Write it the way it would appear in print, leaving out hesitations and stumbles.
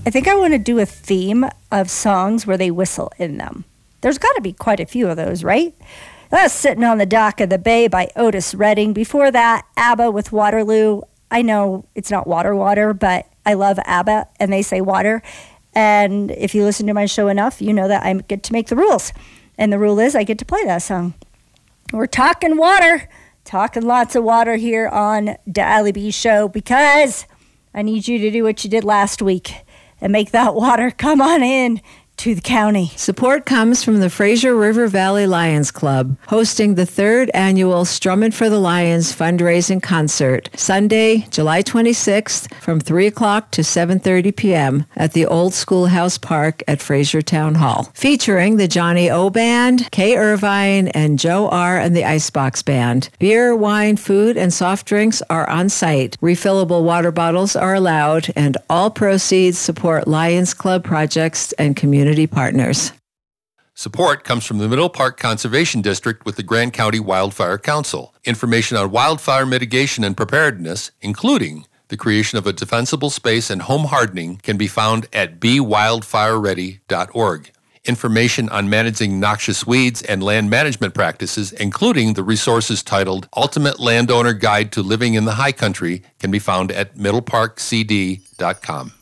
I think I want to do a theme of songs where they whistle in them. There's got to be quite a few of those, right? That's Sitting on the Dock of the Bay by Otis Redding. Before that, ABBA with Waterloo. I know it's not water, but I love ABBA, and they say water. And if you listen to my show enough, you know that I get to make the rules. And the rule is I get to play that song. We're talking water, talking lots of water here on the Allie B Show, because I need you to do what you did last week and make that water come on in to the county. Support comes from the Fraser River Valley Lions Club, hosting the 3rd annual Strummin' for the Lions fundraising concert, Sunday, July 26th, from 3 o'clock to 7:30 p.m. at the Old Schoolhouse Park at Fraser Town Hall, featuring the Johnny O Band, Kay Irvine, and Joe R. and the Icebox Band. Beer, wine, food, and soft drinks are on site. Refillable water bottles are allowed, and all proceeds support Lions Club projects and community partners. Support comes from the Middle Park Conservation District with the Grand County Wildfire Council. Information on wildfire mitigation and preparedness, including the creation of a defensible space and home hardening, can be found at bewildfireready.org. Information on managing noxious weeds and land management practices, including the resources titled Ultimate Landowner Guide to Living in the High Country, can be found at middleparkcd.com.